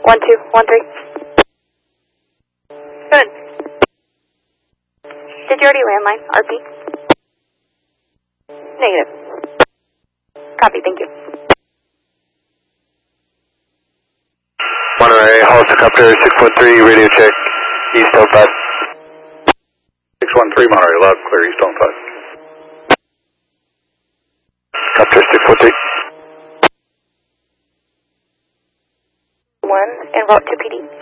1213. Good. Did you already landline, RP? Negative. Copy, thank you. Monterey, helicopter 613, radio check, east on 5. 613 Monterey, loud and clear, east on 5. Copter 613. 1, en route to PD.